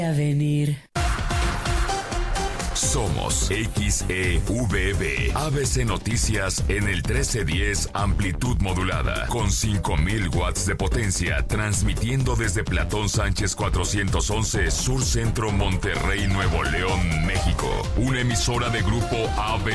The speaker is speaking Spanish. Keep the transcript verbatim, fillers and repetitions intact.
A venir. Somos X E V B, A B C Noticias en el trece diez amplitud modulada, con cinco mil watts de potencia, transmitiendo desde Platón Sánchez cuatrocientos once, Sur Centro, Monterrey, Nuevo León, México. Una emisora de Grupo A B C.